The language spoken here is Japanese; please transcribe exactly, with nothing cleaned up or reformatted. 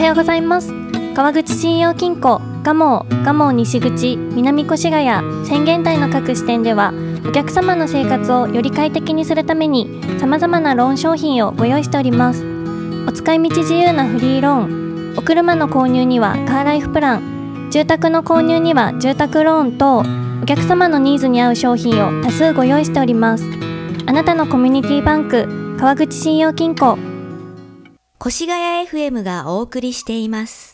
はようございます。川口信用金庫、蒲生、蒲生西口、南越谷、浅間台の各支店では、お客様の生活をより快適にするために様々なローン商品をご用意しております。お使い道自由なフリーローン、お車の購入にはカーライフプラン、住宅の購入には住宅ローン等、お客様のニーズに合う商品を多数ご用意しております。あなたのコミュニティバンク、川口信用金庫。 越谷 エフエム がお送りしています。